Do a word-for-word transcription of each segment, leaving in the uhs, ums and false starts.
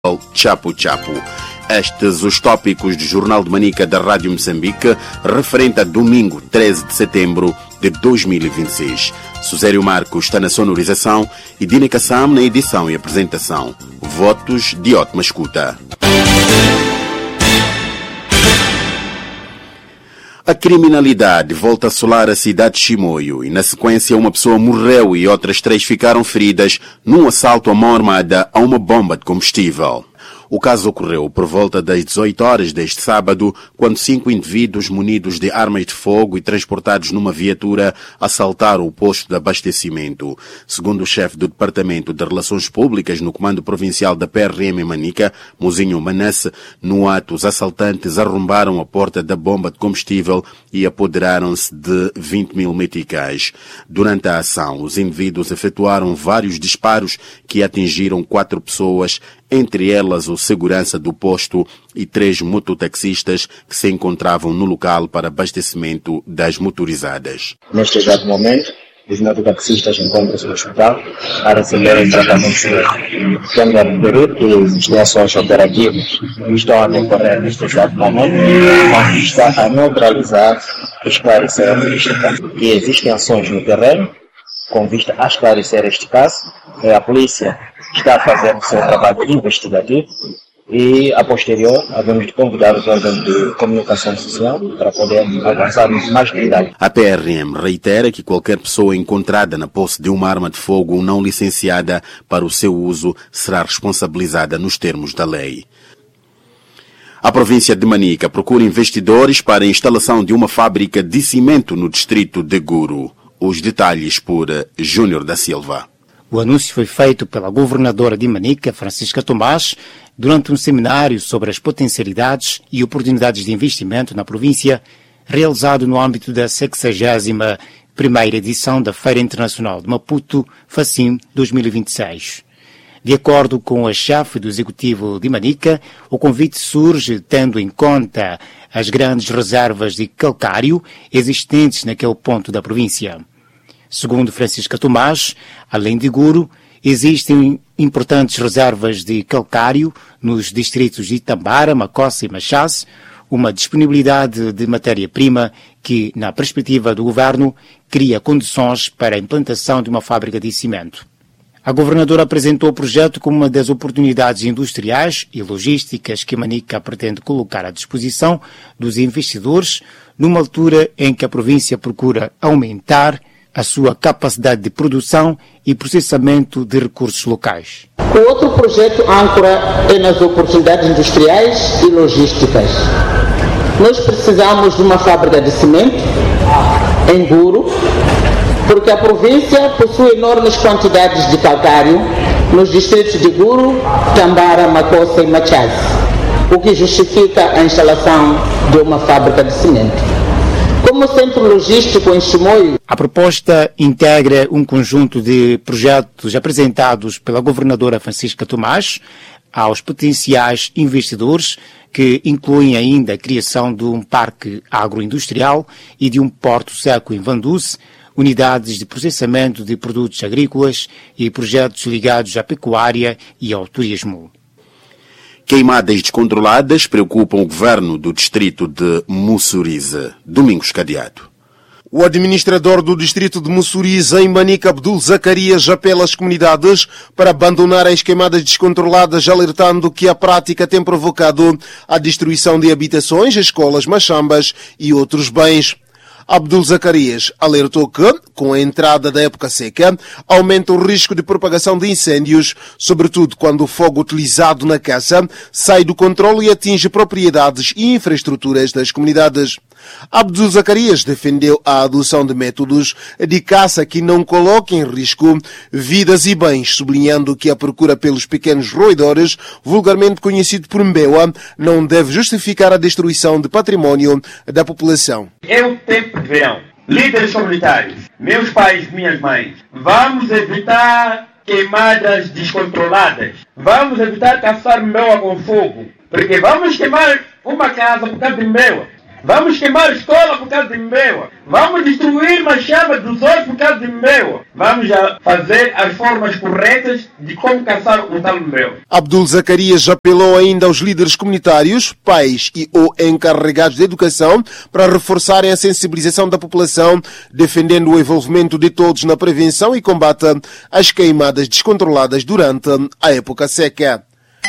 Chapo Chapo. Estes os tópicos do Jornal de Manica da Rádio Moçambique, referente a domingo treze de setembro de dois mil e vinte e seis. Susério Marcos está na sonorização e Dina Kassam na edição e apresentação. Votos de ótima escuta. A criminalidade volta a assolar a cidade de Chimoio e, na sequência, uma pessoa morreu e outras três ficaram feridas num assalto à mão armada a uma bomba de combustível. O caso ocorreu por volta das dezoito horas deste sábado, quando cinco indivíduos munidos de armas de fogo e transportados numa viatura assaltaram o posto de abastecimento. Segundo o chefe do Departamento de Relações Públicas no Comando Provincial da P R M Manica, Mozinho Manasse, no ato os assaltantes arrombaram a porta da bomba de combustível e apoderaram-se de vinte mil meticais. Durante a ação, os indivíduos efetuaram vários disparos que atingiram quatro pessoas, entre elas o segurança do posto e três mototaxistas que se encontravam no local para abastecimento das motorizadas. Neste exato momento, os mototaxistas encontram-se no hospital a receberem tratamento médico. Tendo a referir que existem ações operativas que estão a decorrer neste exato momento, mas está a neutralizar e esclarecer este caso. E existem ações no terreno com vista a esclarecer este caso. A polícia está a fazer o seu trabalho investigativo e, a posterior, havemos de convidar os órgãos de comunicação social para poder avançar mais detalhes. A P R M reitera que qualquer pessoa encontrada na posse de uma arma de fogo não licenciada para o seu uso será responsabilizada nos termos da lei. A província de Manica procura investidores para a instalação de uma fábrica de cimento no distrito de Guru. Os detalhes por Júnior da Silva. O anúncio foi feito pela governadora de Manica, Francisca Tomás, durante um seminário sobre as potencialidades e oportunidades de investimento na província, realizado no âmbito da sexagésima primeira edição da Feira Internacional de Maputo, FACIM dois mil e vinte e seis. De acordo com a chefe do Executivo de Manica, o convite surge tendo em conta as grandes reservas de calcário existentes naquele ponto da província. Segundo Francisca Tomás, além de Guru, existem importantes reservas de calcário nos distritos de Itambara, Macossa e Machás, uma disponibilidade de matéria-prima que, na perspectiva do governo, cria condições para a implantação de uma fábrica de cimento. A governadora apresentou o projeto como uma das oportunidades industriais e logísticas que a Manica pretende colocar à disposição dos investidores, numa altura em que a província procura aumentar a sua capacidade de produção e processamento de recursos locais. O outro projeto âncora é nas oportunidades industriais e logísticas. Nós precisamos de uma fábrica de cimento em Guru, porque a província possui enormes quantidades de calcário nos distritos de Guru, Tambara, Macossa e Machás, o que justifica a instalação de uma fábrica de cimento. Como centro logístico em Chimoio. A proposta integra um conjunto de projetos apresentados pela governadora Francisca Tomás aos potenciais investidores, que incluem ainda a criação de um parque agroindustrial e de um porto seco em Vanduce, unidades de processamento de produtos agrícolas e projetos ligados à pecuária e ao turismo. Queimadas descontroladas preocupam o governo do distrito de Mussurize. Domingos Cadeado. O administrador do distrito de Mussurize, em Manica, Abdul Zacarias, apela às comunidades para abandonar as queimadas descontroladas, alertando que a prática tem provocado a destruição de habitações, escolas, machambas e outros bens. Abdul Zacarias alertou que, com a entrada da época seca, aumenta o risco de propagação de incêndios, sobretudo quando o fogo utilizado na caça sai do controle e atinge propriedades e infraestruturas das comunidades. Abdul Zacarias defendeu a adoção de métodos de caça que não coloquem em risco vidas e bens, sublinhando que a procura pelos pequenos roedores, vulgarmente conhecido por mbewa, não deve justificar a destruição de património da população. É o tempo de verão. Líderes comunitários, meus pais, minhas mães, vamos evitar queimadas descontroladas. Vamos evitar caçar mbewa com fogo, porque vamos queimar uma casa por causa de mbewa. Vamos queimar a escola por causa de Mbewa. Vamos destruir Machaba dos outros por causa de Mbewa. Vamos já fazer as formas corretas de como caçar o tal Mbewa. Abdul Zacarias apelou ainda aos líderes comunitários, pais e ou encarregados de educação para reforçarem a sensibilização da população, defendendo o envolvimento de todos na prevenção e combate às queimadas descontroladas durante a época seca.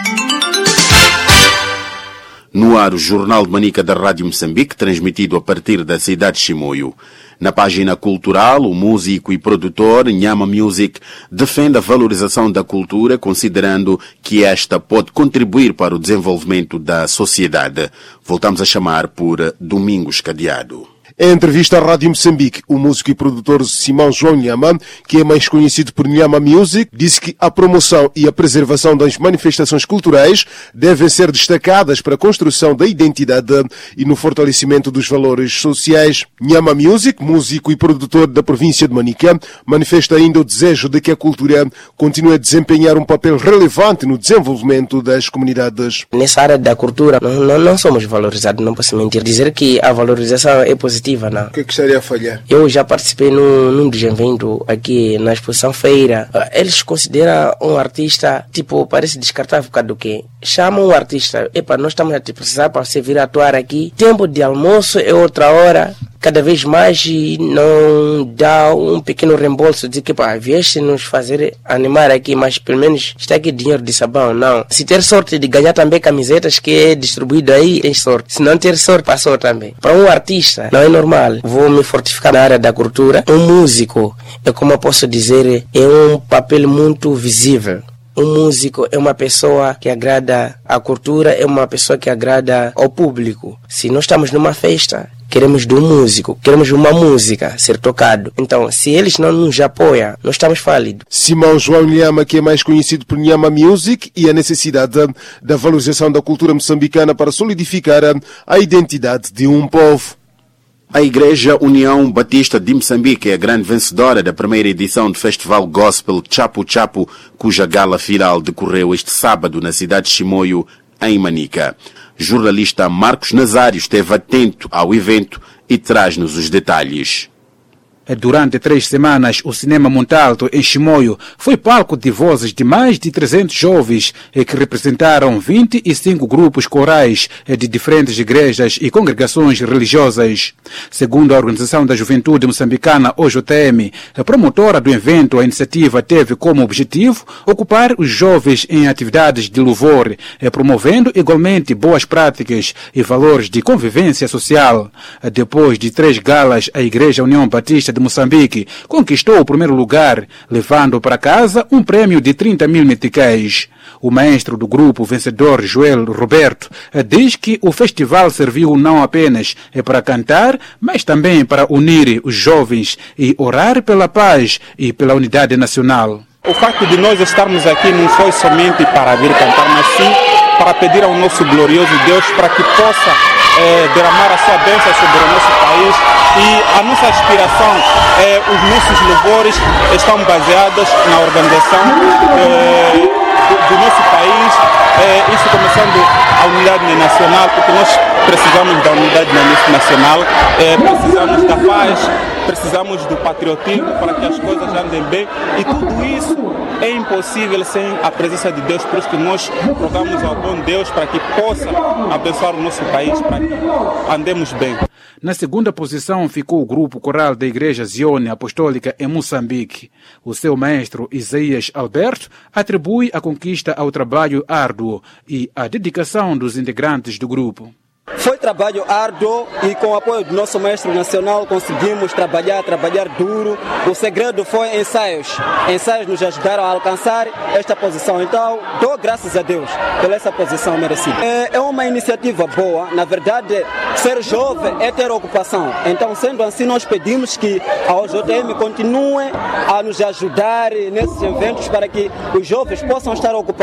No ar, o Jornal de Manica da Rádio Moçambique, transmitido a partir da cidade de Chimoio. Na página cultural, o músico e produtor Nhama Music defende a valorização da cultura, considerando que esta pode contribuir para o desenvolvimento da sociedade. Voltamos a chamar por Domingos Cadeado. Em entrevista à Rádio Moçambique, o músico e produtor Simão João Nhama, que é mais conhecido por Nhama Music, disse que a promoção e a preservação das manifestações culturais devem ser destacadas para a construção da identidade e no fortalecimento dos valores sociais. Nhama Music, músico e produtor da província de Manica, manifesta ainda o desejo de que a cultura continue a desempenhar um papel relevante no desenvolvimento das comunidades. Nessa área da cultura, não, não, não somos valorizados, não posso mentir. Dizer que a valorização é positiva. Não. O que é que estaria a falhar? Eu já participei num, num dos eventos aqui na exposição feira. Eles consideram um artista, tipo, parece descartável por causa do quê? Chamam um artista, epa, nós estamos a te precisar para você vir atuar aqui. Tempo de almoço é outra hora. Cada vez mais não dá um pequeno reembolso de que, pá, vieste nos fazer animar aqui, mas pelo menos está aqui dinheiro de sabão, não. Se ter sorte de ganhar também camisetas que é distribuído aí, tem sorte. Se não ter sorte, passou também. Para um artista, não é normal. Vou me fortificar na área da cultura. Um músico, é como eu posso dizer, é um papel muito visível. Um músico é uma pessoa que agrada à cultura, é uma pessoa que agrada ao público. Se nós estamos numa festa, queremos de um músico, queremos de uma música ser tocado. Então, se eles não nos apoiam, nós estamos falidos. Simão João Nhama, que é mais conhecido por Nhama Music, e a necessidade da valorização da cultura moçambicana para solidificar a identidade de um povo. A Igreja União Batista de Moçambique é a grande vencedora da primeira edição do Festival Gospel Chapu Chapu, cuja gala final decorreu este sábado na cidade de Chimoio, em Manica. Jornalista Marcos Nazário esteve atento ao evento e traz-nos os detalhes. Durante três semanas, o Cinema Montalto, em Chimoio, foi palco de vozes de mais de trezentos jovens que representaram vinte e cinco grupos corais de diferentes igrejas e congregações religiosas. Segundo a Organização da Juventude Moçambicana, O J M, a promotora do evento, a iniciativa teve como objetivo ocupar os jovens em atividades de louvor, promovendo igualmente boas práticas e valores de convivência social. Depois de três galas, a Igreja União Batista de Moçambique conquistou o primeiro lugar, levando para casa um prêmio de trinta mil meticais. O maestro do grupo vencedor, Joel Roberto, diz que o festival serviu não apenas para cantar, mas também para unir os jovens e orar pela paz e pela unidade nacional. O facto de nós estarmos aqui não foi somente para vir cantar, mas sim para pedir ao nosso glorioso Deus para que possa eh, derramar a sua bênção sobre o nosso país. E a nossa aspiração, eh, os nossos louvores estão baseados na organização eh, do, do nosso país, eh, isso começando a unidade nacional, porque nós precisamos da unidade nacional, eh, precisamos da paz, precisamos do patriotismo para que as coisas andem bem, e tudo isso é impossível sem a presença de Deus. Por isso que nós rogamos ao bom Deus para que possa abençoar o nosso país, para que andemos bem. Na segunda posição ficou o grupo coral da Igreja Zione Apostólica em Moçambique. O seu maestro Isaías Alberto atribui a conquista ao trabalho árduo e à dedicação dos integrantes do grupo. Foi trabalho árduo e com o apoio do nosso mestre nacional conseguimos trabalhar, trabalhar duro. O segredo foi ensaios. Ensaios nos ajudaram a alcançar esta posição. Então, dou graças a Deus pela essa posição merecida. É, é uma iniciativa boa. Na verdade, ser jovem é ter ocupação. Então, sendo assim, nós pedimos que a O J M continue a nos ajudar nesses eventos para que os jovens possam estar ocupados.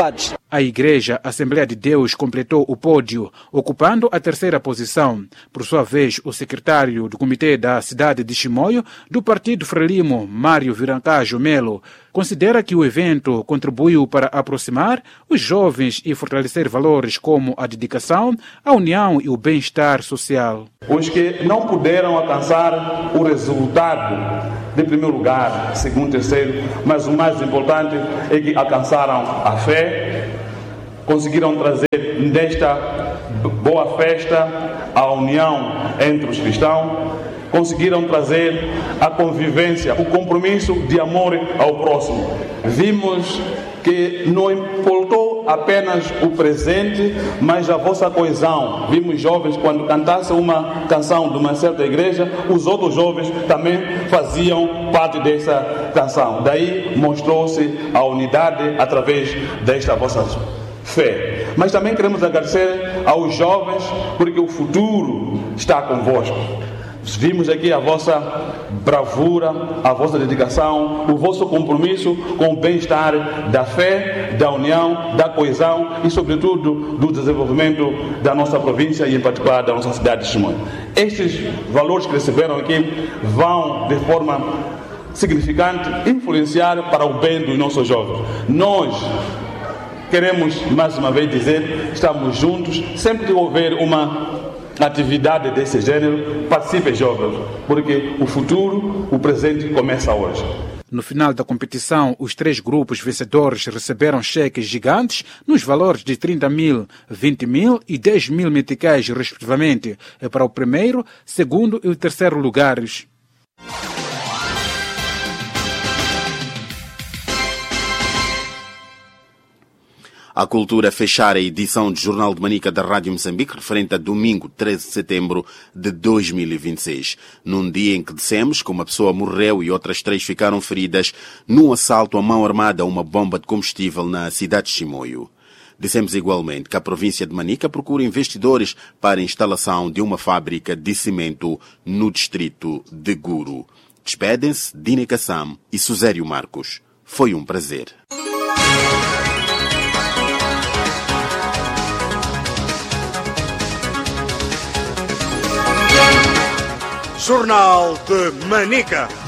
A Igreja Assembleia de Deus completou o pódio, ocupando a terceira posição. Por sua vez, o secretário do Comitê da cidade de Chimoio, do Partido Frelimo, Mário Virancajo Melo, considera que o evento contribuiu para aproximar os jovens e fortalecer valores como a dedicação, a união e o bem-estar social. Os que não puderam alcançar o resultado de primeiro lugar, segundo, terceiro, mas o mais importante é que alcançaram a fé, conseguiram trazer nesta boa festa a união entre os cristãos, conseguiram trazer a convivência, o compromisso de amor ao próximo. Vimos que não importou apenas o presente, mas a vossa coesão. Vimos jovens, quando cantassem uma canção de uma certa igreja, os outros jovens também faziam parte dessa canção. Daí mostrou-se a unidade através desta vossa fé. Mas também queremos agradecer aos jovens, porque o futuro está convosco. Vimos aqui a vossa bravura, a vossa dedicação, o vosso compromisso com o bem-estar da fé, da união, da coesão e, sobretudo, do desenvolvimento da nossa província e, em particular, da nossa cidade de Chimoio. Estes valores que receberam aqui vão, de forma significante, influenciar para o bem dos nossos jovens. Nós queremos, mais uma vez, dizer, estamos juntos, sempre que houver uma atividade desse gênero, participe jovens, porque o futuro, o presente começa hoje. No final da competição, os três grupos vencedores receberam cheques gigantes nos valores de trinta mil, vinte mil e dez mil meticais, respectivamente, para o primeiro, segundo e o terceiro lugares. A cultura fechar a edição do Jornal de Manica da Rádio Moçambique, referente a domingo, treze de setembro de dois mil e vinte e seis. Num dia em que dissemos que uma pessoa morreu e outras três ficaram feridas num assalto à mão armada a uma bomba de combustível na cidade de Chimoio. Dissemos igualmente que a província de Manica procura investidores para a instalação de uma fábrica de cimento no distrito de Guru. Despedem-se Dine Kassam e Susério Marcos. Foi um prazer. Jornal de Manica.